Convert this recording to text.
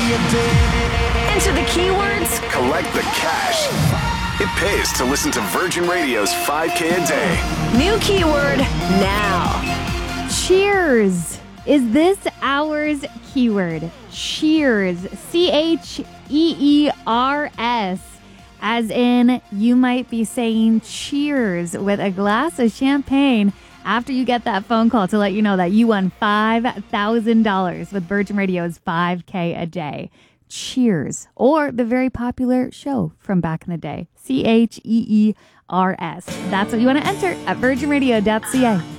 Enter the keywords. Collect the cash. It pays to listen to Virgin Radio's 5K a day. New keyword now. Cheers. Is this hour's keyword? Cheers. Cheers. As in, you might be saying cheers with a glass of champagne after you get that phone call to let you know that you won $5,000 with Virgin Radio's 5K a day. Cheers. Or the very popular show from back in the day. Cheers. That's what you want to enter at virginradio.ca.